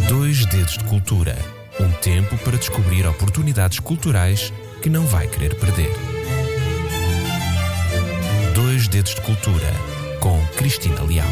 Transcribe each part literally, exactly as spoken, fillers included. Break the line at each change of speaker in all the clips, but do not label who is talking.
Dois Dedos de Cultura. Um tempo para descobrir oportunidades culturais que não vai querer perder. Dois Dedos de Cultura, com Cristina Leal.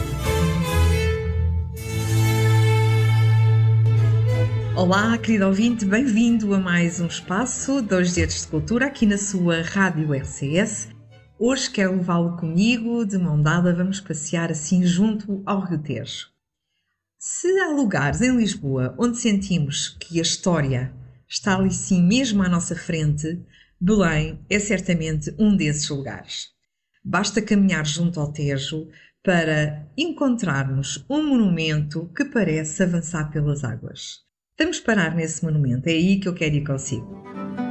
Olá, querido ouvinte, bem-vindo a mais um espaço Dois Dedos de Cultura aqui na sua Rádio R C S. Hoje quero levá-lo comigo, de mão dada, vamos passear assim junto ao Rio Tejo. Se há lugares em Lisboa onde sentimos que a história está ali sim mesmo à nossa frente, Belém é certamente um desses lugares. Basta caminhar junto ao Tejo para encontrarmos um monumento que parece avançar pelas águas. Vamos parar nesse monumento, é aí que eu quero ir consigo.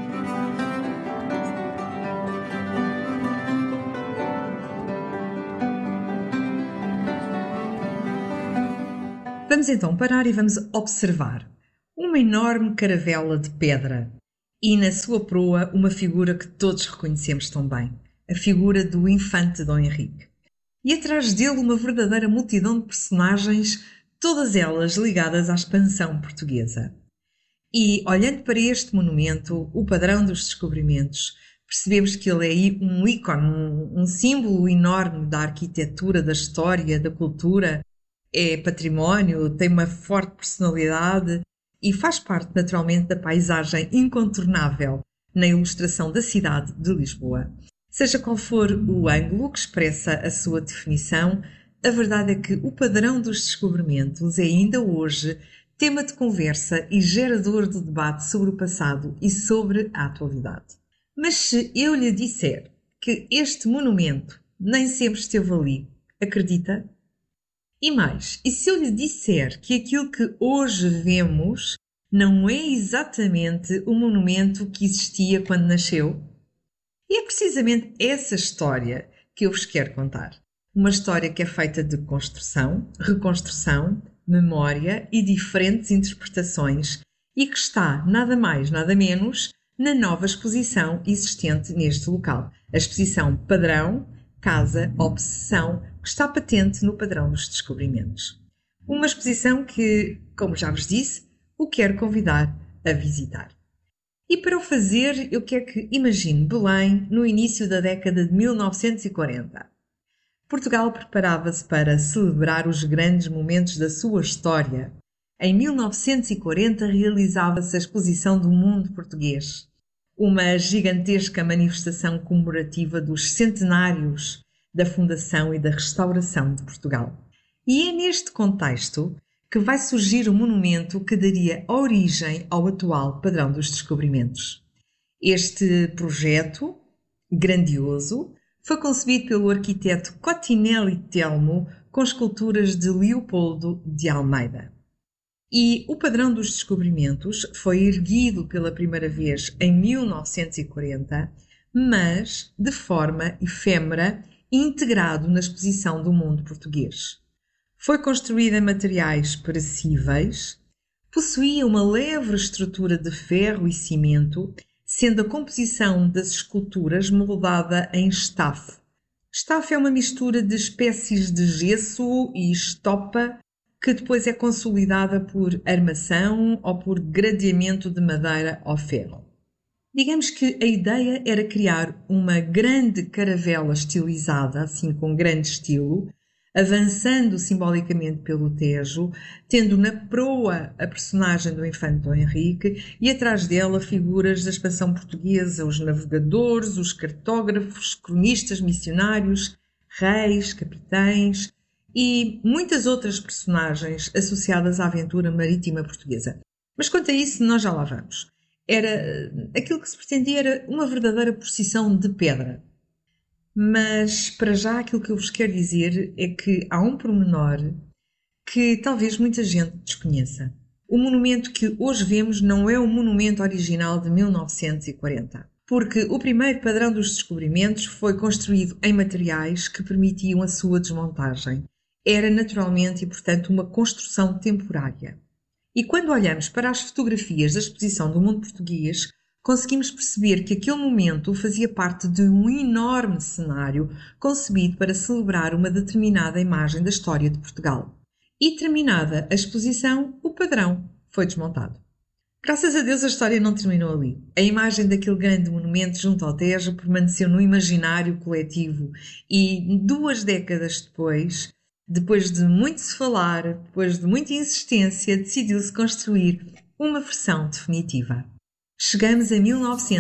Vamos então parar e vamos observar uma enorme caravela de pedra e na sua proa uma figura que todos reconhecemos tão bem, a figura do infante Dom Henrique. E atrás dele uma verdadeira multidão de personagens, todas elas ligadas à expansão portuguesa. E, olhando para este monumento, o padrão dos descobrimentos, percebemos que ele é aí um ícone, um, um símbolo enorme da arquitetura, da história, da cultura. É património, tem uma forte personalidade e faz parte naturalmente da paisagem incontornável na ilustração da cidade de Lisboa. Seja qual for o ângulo que expressa a sua definição, a verdade é que o padrão dos descobrimentos é ainda hoje tema de conversa e gerador de debate sobre o passado e sobre a atualidade. Mas se eu lhe disser que este monumento nem sempre esteve ali, acredita? E mais, e se eu lhe disser que aquilo que hoje vemos não é exatamente o monumento que existia quando nasceu? E é precisamente essa história que eu vos quero contar. Uma história que é feita de construção, reconstrução, memória e diferentes interpretações e que está, nada mais, nada menos, na nova exposição existente neste local. A exposição Padrão, Casa, Obsessão, que está patente no padrão dos descobrimentos. Uma exposição que, como já vos disse, o quero convidar a visitar. E para o fazer, eu quero que imagine Belém no início da década de mil novecentos e quarenta. Portugal preparava-se para celebrar os grandes momentos da sua história. Em mil novecentos e quarenta realizava-se a Exposição do Mundo Português, uma gigantesca manifestação comemorativa dos centenários da fundação e da restauração de Portugal. E é neste contexto que vai surgir o monumento que daria origem ao atual padrão dos descobrimentos. Este projeto, grandioso, foi concebido pelo arquiteto Cotinelli Telmo com esculturas de Leopoldo de Almeida. E o padrão dos descobrimentos foi erguido pela primeira vez em mil novecentos e quarenta, mas de forma efêmera e integrado na exposição do mundo português. Foi construído em materiais perecíveis, possuía uma leve estrutura de ferro e cimento, sendo a composição das esculturas moldada em estafe. Estafe é uma mistura de espécies de gesso e estopa que depois é consolidada por armação ou por gradeamento de madeira ao ferro. Digamos que a ideia era criar uma grande caravela estilizada, assim com grande estilo, avançando simbolicamente pelo Tejo, tendo na proa a personagem do infante Dom Henrique e atrás dela figuras da expansão portuguesa, os navegadores, os cartógrafos, cronistas missionários, reis, capitães e muitas outras personagens associadas à aventura marítima portuguesa. Mas quanto a isso, nós já lá vamos. Era, aquilo que se pretendia era uma verdadeira procissão de pedra. Mas, para já, aquilo que eu vos quero dizer é que há um pormenor que talvez muita gente desconheça. O monumento que hoje vemos não é o monumento original de mil novecentos e quarenta, porque o primeiro padrão dos descobrimentos foi construído em materiais que permitiam a sua desmontagem. Era naturalmente e, portanto, uma construção temporária. E quando olhamos para as fotografias da exposição do mundo português, conseguimos perceber que aquele momento fazia parte de um enorme cenário concebido para celebrar uma determinada imagem da história de Portugal. E terminada a exposição, o padrão foi desmontado. Graças a Deus a história não terminou ali. A imagem daquele grande monumento junto ao Tejo permaneceu no imaginário coletivo e duas décadas depois, depois de muito se falar, depois de muita insistência, decidiu-se construir uma versão definitiva. Chegamos a mil novecentos